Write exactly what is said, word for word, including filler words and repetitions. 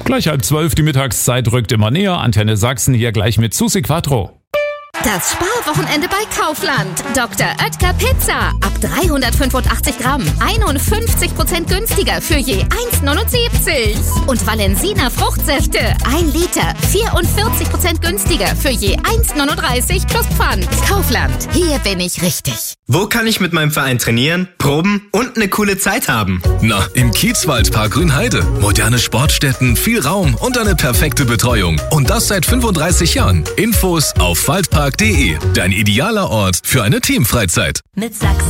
Gleich halb zwölf, die Mittagszeit rückt immer näher. Antenne Sachsen hier gleich mit Susi Quattro. Das Sparwochenende bei Kaufland. Doktor Oetker Pizza. Ab dreihundertfünfundachtzig Gramm. einundfünfzig Prozent günstiger für je eins neunundsiebzig. Und Valensina Fruchtsäfte. ein Liter. vierundvierzig Prozent günstiger für je eins neununddreißig plus Pfand. Kaufland. Hier bin ich richtig. Wo kann ich mit meinem Verein trainieren, proben und eine coole Zeit haben? Na, im Kiezwaldpark Grünheide. Moderne Sportstätten, viel Raum und eine perfekte Betreuung. Und das seit fünfunddreißig Jahren. Infos auf waldpark punkt de. Dein idealer Ort für eine Teamfreizeit. Mit Sachsen